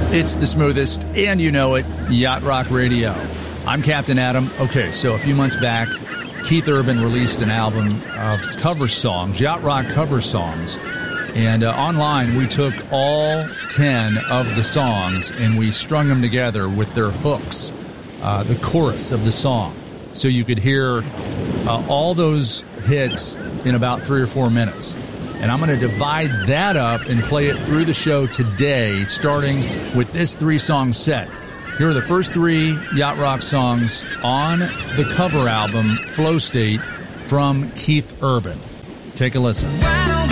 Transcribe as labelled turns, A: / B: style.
A: It's the smoothest, and you know it, Yacht Rock Radio. I'm Captain Adam. Okay, so a few months back, Keith Urban released an album of cover songs, Yacht Rock cover songs. And online, we took all 10 of the songs and we strung them together with their hooks, the chorus of the song. So you could hear all those hits in about 3 or 4 minutes. And I'm going to divide that up and play it through the show today, starting with this 3-song set. Here are the first 3 Yacht Rock songs on the cover album, Flow State, from Keith Urban. Take a listen.